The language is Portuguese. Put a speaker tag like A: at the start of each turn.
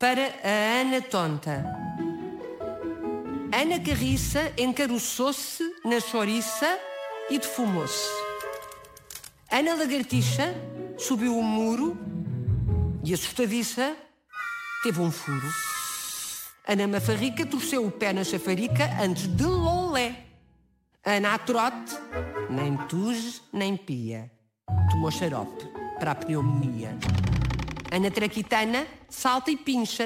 A: para a Ana Tonta. Ana Carriça encaroçou-se na chouriça e defumou-se. Ana Lagartixa subiu o muro e, assustadiça, teve um furo. Ana Mafarrica torceu o pé na chafarica antes de lolé. Ana a trote, nem tuge nem pia. Tomou xarope para a pneumonia. Ana Traquitana salta e pincha